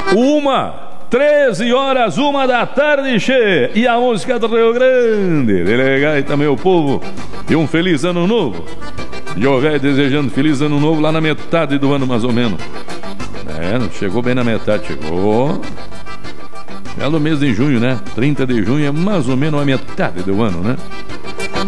13 horas, 1 da tarde, che. E a música do Rio Grande. Delegai também o povo. E um feliz ano novo. E o velho desejando feliz ano novo lá na metade do ano, mais ou menos. Não chegou bem na metade, chegou. É no mês de junho, né? 30 de junho é mais ou menos a metade do ano, né?